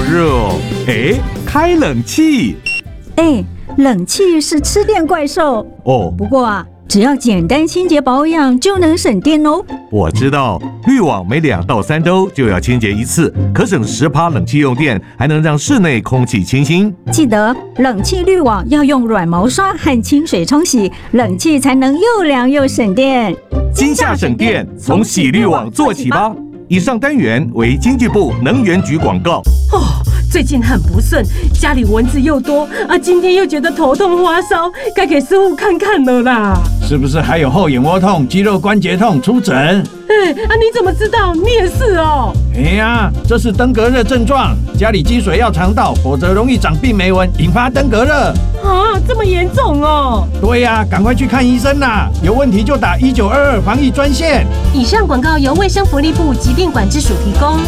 热哦！哎，开冷气。 哎，冷气是吃电怪兽哦。 不过啊，只要简单清洁保养就能省电哦。 我知道，滤网每2到3周就要清洁一次，可省10%冷气用电，还能让室内空气清新。 记得冷气滤网要用软毛刷和清水冲洗，冷气才能又凉又省电。 今夏省电，从洗滤网做起吧。以上单元为经济部能源局广告。 最近很不顺，家里蚊子又多啊，今天又觉得头痛发烧，该给师傅看看了啦。 是不是还有后眼窝痛、肌肉关节痛？出诊。 你怎么知道？你也是哦。 哎呀，这是登革热症状，家里积水要常倒，否则容易长病媒蚊，引发登革热。 这么严重哦？ 对呀，赶快去看医生啦！有问题就打1922防疫专线。 以上广告由卫生福利部疾病管制署提供。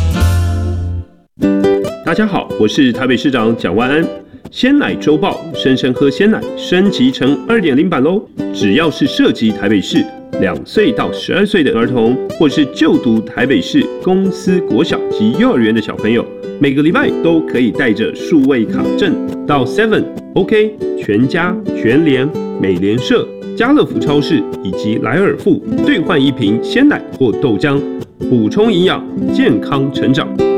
大家好，我是台北市长蒋万安。鲜奶周报，生生喝鲜奶升级成2.0版喽！只要是涉及台北市2岁到12岁的儿童，或是就读台北市公司国小及幼儿园的小朋友，每个礼拜都可以带着数位卡证到 Seven、OK、全家、全联、美联社、家乐福超市以及莱尔富兑换1瓶鲜奶或豆浆，补充营养，健康成长。